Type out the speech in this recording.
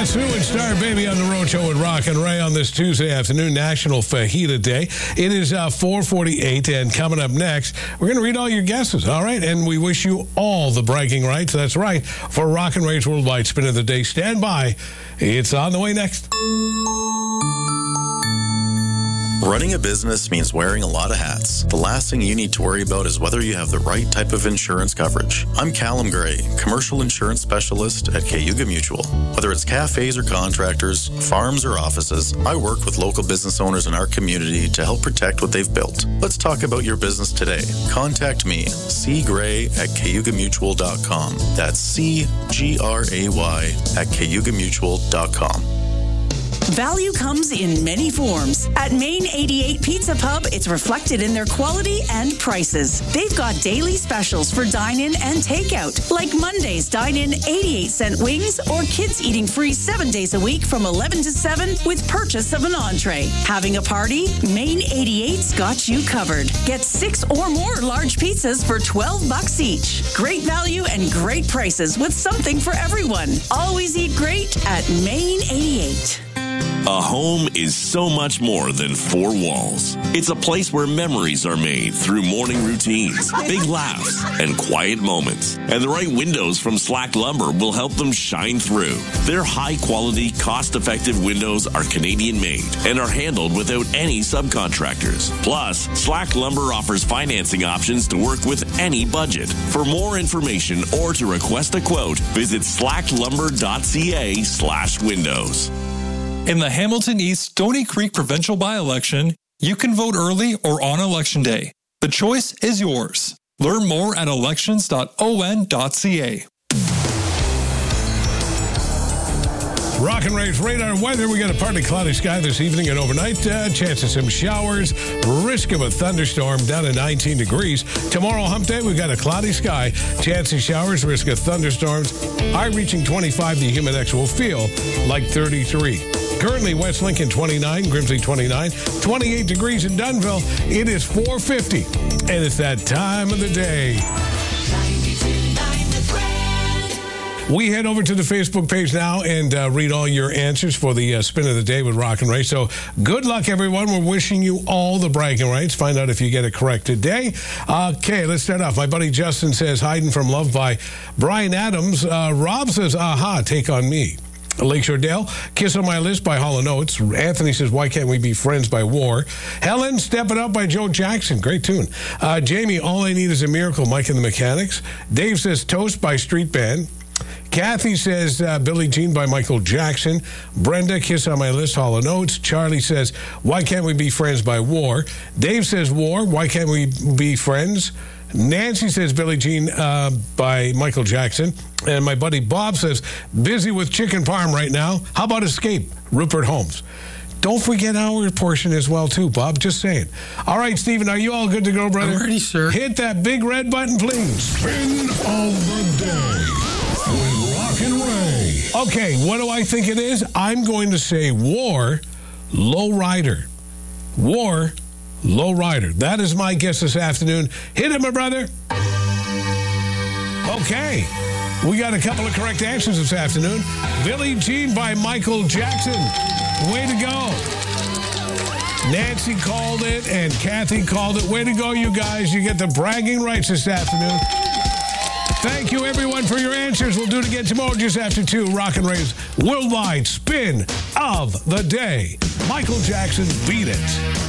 Sue and Star Baby on the Road Show with Rock and Ray on this Tuesday afternoon, National Fajita Day. It is 4:48, and coming up next, we're going to read all your guesses, all right? And we wish you all the bragging rights. That's right. For Rock and Ray's Worldwide Spin of the Day, stand by. It's on the way next. Running a business means wearing a lot of hats. The last thing you need to worry about is whether you have the right type of insurance coverage. I'm Callum Gray, commercial insurance specialist at Cayuga Mutual. Whether it's cafes or contractors, farms or offices, I work with local business owners in our community to help protect what they've built. Let's talk about your business today. Contact me, cgray@cayugamutual.com. That's CGRAY@cayugamutual.com. Value comes in many forms. At Main 88 Pizza Pub, it's reflected in their quality and prices. They've got daily specials for dine-in and takeout, like Monday's dine-in 88-cent wings or kids eating free 7 days a week from 11 to 7 with purchase of an entree. Having a party? Main 88's got you covered. Get 6 or more large pizzas for $12 each. Great value and great prices with something for everyone. Always eat great at Main 88. A home is so much more than 4 walls. It's a place where memories are made through morning routines, big laughs, and quiet moments. And the right windows from Slack Lumber will help them shine through. Their high-quality, cost-effective windows are Canadian-made and are handled without any subcontractors. Plus, Slack Lumber offers financing options to work with any budget. For more information or to request a quote, visit slacklumber.ca/windows. In the Hamilton East Stony Creek provincial by-election, you can vote early or on Election Day. The choice is yours. Learn more at elections.on.ca. Rock and Ray's radar weather. We got a partly cloudy sky this evening and overnight. Chance of some showers. Risk of a thunderstorm down to 19 degrees. Tomorrow, hump day, we've got a cloudy sky. Chance of showers. Risk of thunderstorms. High reaching 25. The humid index will feel like 33. Currently, West Lincoln 29, Grimsby 29, 28 degrees in Dunnville. It is 4:50, and it's that time of the day. We head over to the Facebook page now and read all your answers for the spin of the day with Rock and Ray. So good luck, everyone. We're wishing you all the bragging rights. Find out if you get it correct today. Okay, let's start off. My buddy Justin says, Hiding from Love by Brian Adams. Rob says, Aha, Take on Me. Lakeshore Dale, Kiss on My List by Hall & Oates. Anthony says, Why Can't We Be Friends by War. Helen, Step It Up by Joe Jackson. Great tune. Jamie, All I Need Is a Miracle, Mike and the Mechanics. Dave says, Toast by Street Band. Kathy says, Billie Jean by Michael Jackson. Brenda, Kiss on My List, Hall & Oates. Charlie says, Why Can't We Be Friends by War. Dave says, War, Why Can't We Be Friends? Nancy says Billie Jean by Michael Jackson. And my buddy Bob says, busy with chicken parm right now. How about Escape, Rupert Holmes? Don't forget our portion as well, too, Bob. Just saying. All right, Stephen, are you all good to go, brother? I'm ready, sir. Hit that big red button, please. Spin of the day with Rock and Ray. Okay, what do I think it is? I'm going to say War, Low Rider. War, Low Rider. That is my guess this afternoon. Hit it, my brother. Okay. We got a couple of correct answers this afternoon. Billie Jean by Michael Jackson. Way to go. Nancy called it and Kathy called it. Way to go, you guys. You get the bragging rights this afternoon. Thank you, everyone, for your answers. We'll do it again tomorrow just after 2. Rock and Ray's Worldwide Spin of the Day. Michael Jackson, Beat It.